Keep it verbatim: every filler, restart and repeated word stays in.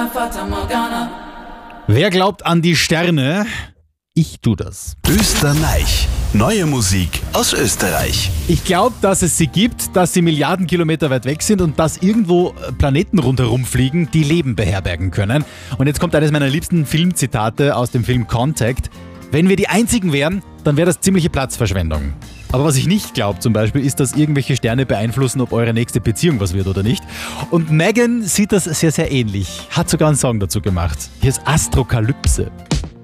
Wer glaubt an die Sterne? Ich tu das. Österreich. Neue Musik aus Österreich. Ich glaube, dass es sie gibt, dass sie Milliarden Kilometer weit weg sind und dass irgendwo Planeten rundherum fliegen, die Leben beherbergen können. Und jetzt kommt eines meiner liebsten Filmzitate aus dem Film Contact. Wenn wir die Einzigen wären, dann wäre das ziemliche Platzverschwendung. Aber was ich nicht glaube zum Beispiel, ist, dass irgendwelche Sterne beeinflussen, ob eure nächste Beziehung was wird oder nicht. Und Megan sieht das sehr, sehr ähnlich. Hat sogar einen Song dazu gemacht. Hier ist Astrokalypse.